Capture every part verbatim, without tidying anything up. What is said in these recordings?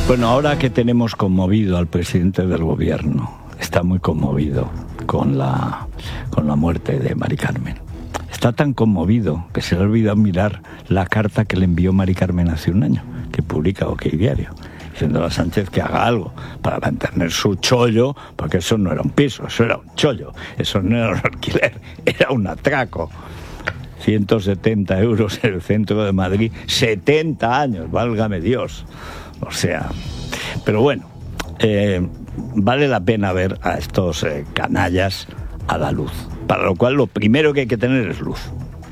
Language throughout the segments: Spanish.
Bueno, ahora que tenemos conmovido al presidente del gobierno, está muy conmovido con la, con la muerte de Mari Carmen. Está tan conmovido que se le ha olvidado mirar la carta que le envió Mari Carmen hace un año, que publica OK Diario, diciendo a Sánchez que haga algo para mantener su chollo, porque eso no era un piso, eso era un chollo, eso no era un alquiler, era un atraco. ciento setenta euros en el centro de Madrid, setenta años, válgame Dios. O sea, pero bueno, eh, vale la pena ver a estos eh, canallas a la luz, para lo cual lo primero que hay que tener es luz.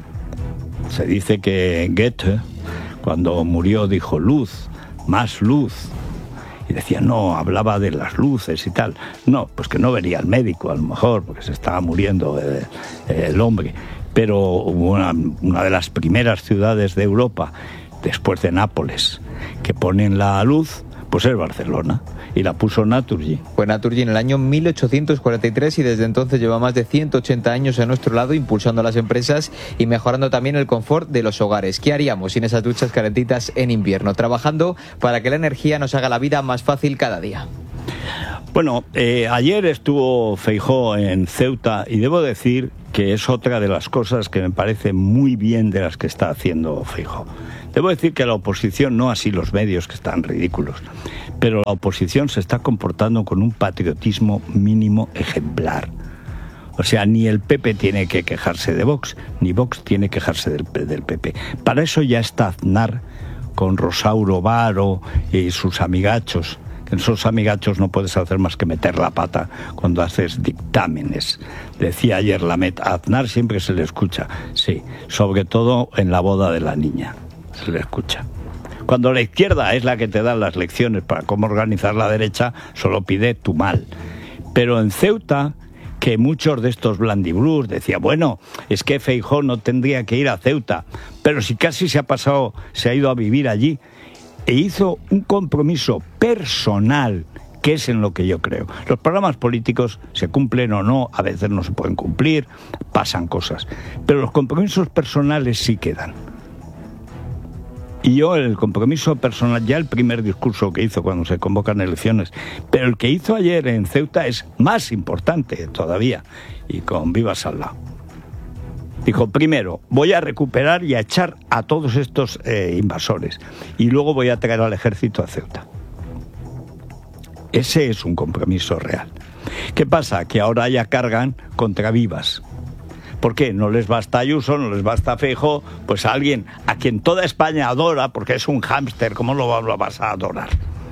Se dice que Goethe, cuando murió, dijo luz, más luz, y decía, no, hablaba de las luces y tal. No, pues que no vería al médico a lo mejor, porque se estaba muriendo eh, eh, el hombre. Pero una, una de las primeras ciudades de Europa, después de Nápoles, que ponen la luz, pues es Barcelona, y la puso Naturgy. Fue Naturgy en el año mil ochocientos cuarenta y tres y desde entonces lleva más de ciento ochenta años a nuestro lado, impulsando a las empresas y mejorando también el confort de los hogares. ¿Qué haríamos sin esas duchas calentitas en invierno? Trabajando para que la energía nos haga la vida más fácil cada día. Bueno, eh, ayer estuvo Feijóo en Ceuta y debo decir que es otra de las cosas que me parece muy bien de las que está haciendo Feijóo. Debo decir que la oposición, no así los medios que están ridículos, pero la oposición se está comportando con un patriotismo mínimo ejemplar. O sea, ni el P P tiene que quejarse de Vox, ni Vox tiene que quejarse del, del P P. Para eso ya está Aznar con Rosauro Varo y sus amigachos. En esos amigachos no puedes hacer más que meter la pata cuando haces dictámenes. Decía ayer Lamet, a Aznar siempre se le escucha, sí, sobre todo en la boda de la niña, se le escucha. Cuando la izquierda es la que te da las lecciones para cómo organizar la derecha, solo pide tu mal. Pero en Ceuta, que muchos de estos blandibrús decían, bueno, es que Feijóo no tendría que ir a Ceuta, pero si casi se ha pasado, se ha ido a vivir allí, e hizo un compromiso personal, que es en lo que yo creo. Los programas políticos se cumplen o no, a veces no se pueden cumplir, pasan cosas, pero los compromisos personales sí quedan. Y yo el compromiso personal, ya el primer discurso que hizo cuando se convocan elecciones, pero el que hizo ayer en Ceuta es más importante todavía, y con Vivas al lado. Dijo, primero, voy a recuperar y a echar a todos estos eh, invasores, y luego voy a traer al ejército a Ceuta. Ese es un compromiso real. ¿Qué pasa? Que ahora ya cargan contra Vivas. ¿Por qué? No les basta Ayuso, no les basta Feijóo, pues a alguien a quien toda España adora, porque es un hámster, ¿cómo lo vas a adorar?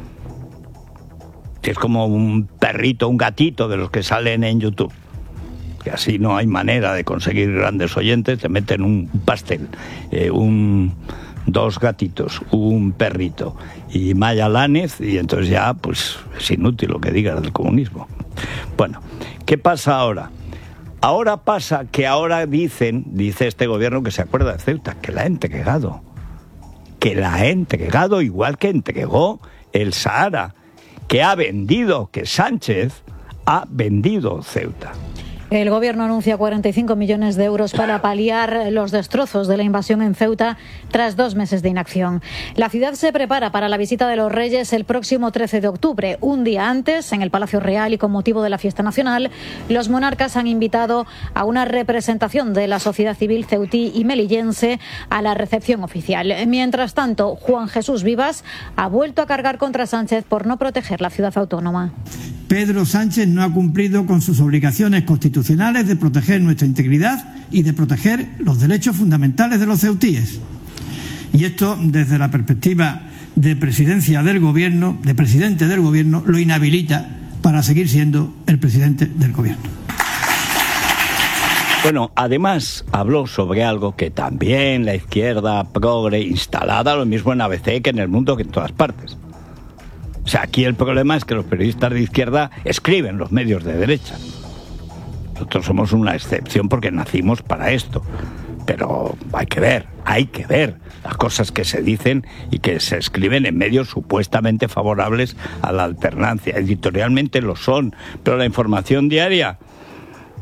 Es como un perrito, un gatito de los que salen en YouTube. Que así no hay manera de conseguir grandes oyentes, te meten un pastel, eh, un, dos gatitos, un perrito y Maya Lánez, y entonces ya pues es inútil lo que digas del comunismo. Bueno, ¿qué pasa ahora? Ahora pasa que ahora dicen, dice este gobierno que se acuerda de Ceuta, que la ha entregado, que la ha entregado igual que entregó el Sahara, que ha vendido, que Sánchez ha vendido Ceuta. El gobierno anuncia cuarenta y cinco millones de euros para paliar los destrozos de la invasión en Ceuta tras dos meses de inacción. La ciudad se prepara para la visita de los Reyes el próximo trece de octubre. Un día antes, en el Palacio Real y con motivo de la fiesta nacional, los monarcas han invitado a una representación de la sociedad civil ceutí y melillense a la recepción oficial. Mientras tanto, Juan Jesús Vivas ha vuelto a cargar contra Sánchez por no proteger la ciudad autónoma. Pedro Sánchez no ha cumplido con sus obligaciones constitucionales de proteger nuestra integridad y de proteger los derechos fundamentales de los ceutíes. Y esto, desde la perspectiva de presidencia del gobierno, de presidente del gobierno, lo inhabilita para seguir siendo el presidente del gobierno. Bueno, además habló sobre algo que también la izquierda progre instalada, lo mismo en A B C que en El Mundo, que en todas partes. O sea, aquí el problema es que los periodistas de izquierda escriben los medios de derecha. Nosotros somos una excepción porque nacimos para esto. Pero hay que ver, hay que ver las cosas que se dicen y que se escriben en medios supuestamente favorables a la alternancia. Editorialmente lo son, pero la información diaria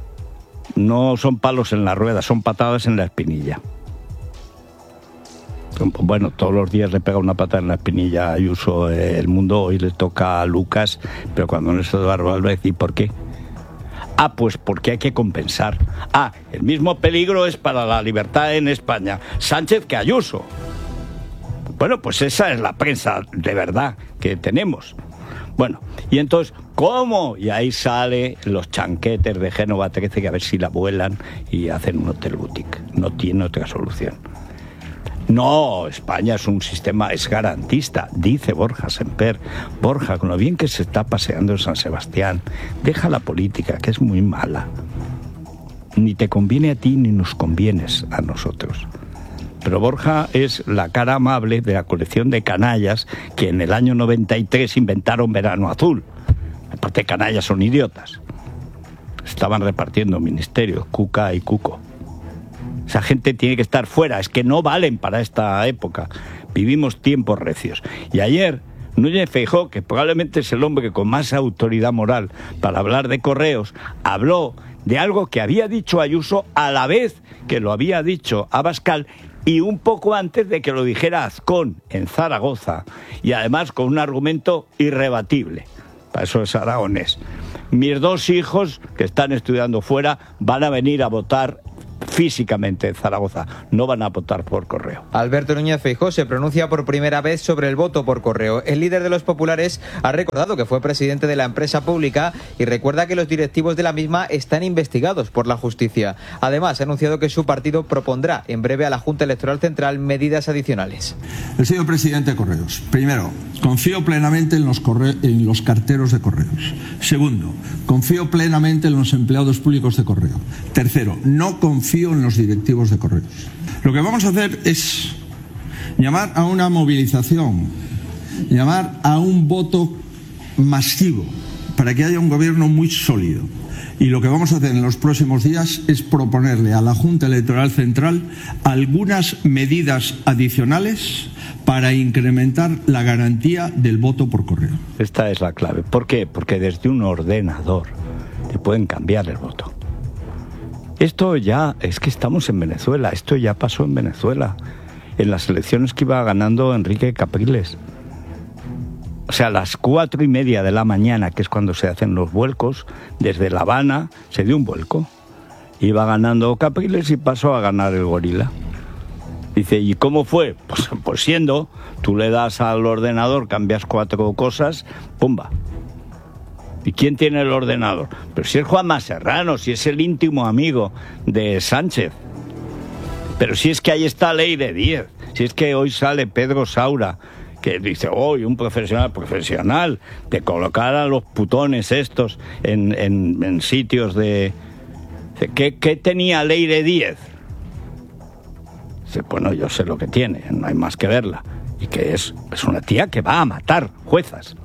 no son palos en la rueda, son patadas en la espinilla. Bueno, todos los días le pega una pata en la espinilla a Ayuso eh, El Mundo, hoy le toca a Lucas, pero cuando no es Eduardo Álvarez, ¿y por qué? Ah, pues porque hay que compensar. Ah, el mismo peligro es para la libertad en España Sánchez que Ayuso. Bueno, pues esa es la prensa de verdad que tenemos. Bueno, y entonces, ¿cómo? Y ahí sale los chanquetes de Génova trece, que a ver si la vuelan y hacen un hotel boutique. No tiene otra solución. No, España es un sistema, es garantista, dice Borja Semper. Borja, con lo bien que se está paseando en San Sebastián, deja la política, que es muy mala. Ni te conviene a ti, ni nos convienes a nosotros. Pero Borja es la cara amable de la colección de canallas que en el año noventa y tres inventaron Verano Azul. Aparte, canallas son idiotas. Estaban repartiendo ministerios, Cuca y Cuco. Esa gente tiene que estar fuera, es que no valen para esta época. Vivimos tiempos recios. Y ayer, Núñez Feijóo, que probablemente es el hombre con más autoridad moral para hablar de correos, habló de algo que había dicho Ayuso a la vez que lo había dicho Abascal y un poco antes de que lo dijera Azcón en Zaragoza, y además con un argumento irrebatible. Para eso es aragonés. Mis dos hijos, que están estudiando fuera, van a venir a votar físicamente en Zaragoza, no van a votar por correo. Alberto Núñez Feijóo se pronuncia por primera vez sobre el voto por correo. El líder de los populares ha recordado que fue presidente de la empresa pública y recuerda que los directivos de la misma están investigados por la justicia. Además, ha anunciado que su partido propondrá en breve a la Junta Electoral Central medidas adicionales. El señor presidente de Correos. Primero, confío plenamente en los, corre- en los carteros de correos. Segundo, confío plenamente en los empleados públicos de correo. Tercero, no confío en los directivos de correos. Lo que vamos a hacer es llamar a una movilización, llamar a un voto masivo para que haya un gobierno muy sólido. Y lo que vamos a hacer en los próximos días es proponerle a la Junta Electoral Central algunas medidas adicionales para incrementar la garantía del voto por correo. Esta es la clave. ¿Por qué? Porque desde un ordenador te pueden cambiar el voto. Esto ya, es que estamos en Venezuela, esto ya pasó en Venezuela, en las elecciones que iba ganando Enrique Capriles. O sea, a las cuatro y media de la mañana, que es cuando se hacen los vuelcos, desde La Habana se dio un vuelco. Iba ganando Capriles y pasó a ganar el gorila. Dice, ¿y cómo fue? Pues, pues siendo, tú le das al ordenador, cambias cuatro cosas, ¡pumba! ¿Y quién tiene el ordenador? Pero si es Juanma Serrano, si es el íntimo amigo de Sánchez. Pero si es que ahí está Leire Díez, si es que hoy sale Pedro Saura, que dice, hoy oh, un profesional, profesional, de colocar a los putones estos en, en, en sitios de... ¿Qué, qué tenía Leire Díez? Dice, bueno, yo sé lo que tiene, no hay más que verla. Y que es, es una tía que va a matar juezas.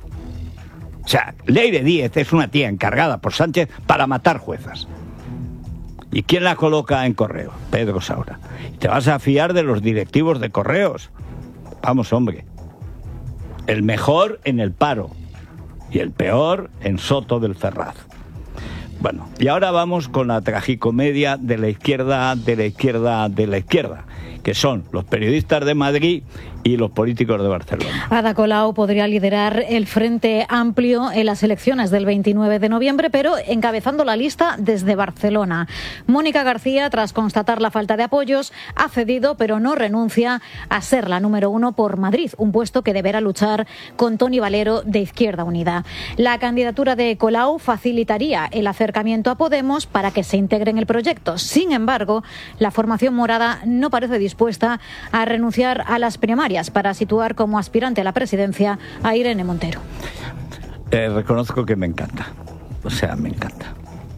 O sea, Leire Díez es una tía encargada por Sánchez para matar juezas. ¿Y quién la coloca en correo? Pedro Saura. ¿Y te vas a fiar de los directivos de correos? Vamos, hombre. El mejor en el Paro y el peor en Soto del Ferraz. Bueno, y ahora vamos con la tragicomedia de la izquierda, de la izquierda, de la izquierda, que son los periodistas de Madrid y los políticos de Barcelona. Ada Colau podría liderar el Frente Amplio en las elecciones del veintinueve de noviembre, pero encabezando la lista desde Barcelona. Mónica García, tras constatar la falta de apoyos, ha cedido, pero no renuncia a ser la número uno por Madrid, un puesto que deberá luchar con Toni Valero de Izquierda Unida. La candidatura de Colau facilitaría el acercamiento a Podemos para que se integre en el proyecto. Sin embargo, la formación morada no parece dispuesta a renunciar a las primarias para situar como aspirante a la presidencia a Irene Montero. Eh, reconozco que me encanta, o sea, me encanta.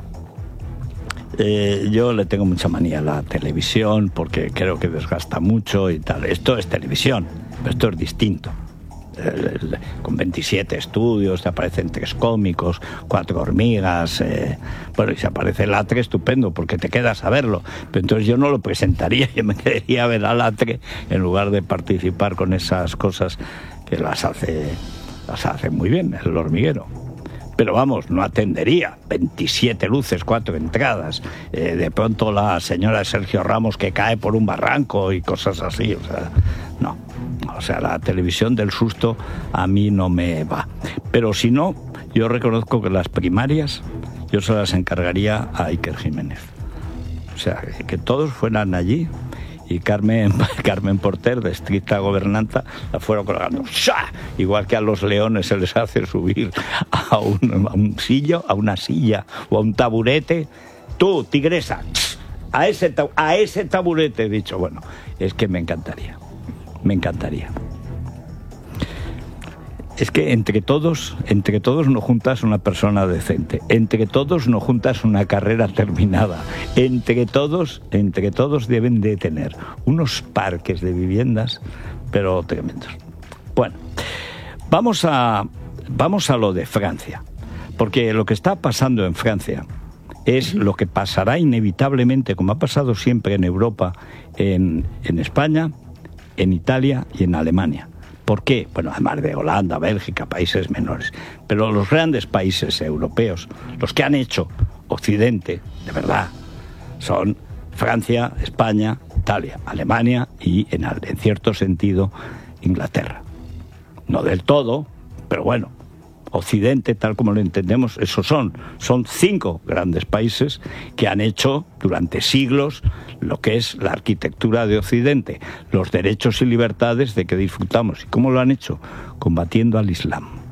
Eh, yo le tengo mucha manía a la televisión porque creo que desgasta mucho y tal. Esto es televisión, pero esto es distinto. Con veintisiete estudios, te aparecen tres cómicos, cuatro hormigas, eh, bueno, y si aparece Latre, estupendo, porque te quedas a verlo, pero entonces yo no lo presentaría, yo me quedaría a ver a Latre en lugar de participar con esas cosas que las hace, las hace muy bien, el hormiguero. pero vamos, no atendería. veintisiete luces, cuatro entradas, eh, de pronto la señora Sergio Ramos que cae por un barranco y cosas así, o sea, no. O sea, la televisión del susto a mí no me va. Pero si no, yo reconozco que las primarias yo se las encargaría a Iker Jiménez. O sea, que todos fueran allí y Carmen, Carmen Porter, de estricta gobernanza, la fueron colgando. ¡Sha! Igual que a los leones se les hace subir a un, a un sillo, a una silla o a un taburete. Tú, tigresa, a ese, a ese taburete, he dicho. Bueno, es que me encantaría. Me encantaría. Es que entre todos, entre todos no juntas una persona decente, entre todos no juntas una carrera terminada, entre todos, entre todos deben de tener unos parques de viviendas, pero tremendos. Bueno, vamos a, vamos a lo de Francia, porque lo que está pasando en Francia es lo que pasará inevitablemente, como ha pasado siempre en Europa, en, en España, en Italia y en Alemania. ¿Por qué? Bueno, además de Holanda, Bélgica, países menores. Pero los grandes países europeos, los que han hecho Occidente, de verdad, son Francia, España, Italia, Alemania y, en, en cierto sentido, Inglaterra. No del todo, pero bueno, Occidente, tal como lo entendemos, esos son. Son cinco grandes países que han hecho durante siglos lo que es la arquitectura de Occidente, los derechos y libertades de que disfrutamos. ¿Y cómo lo han hecho? Combatiendo al Islam.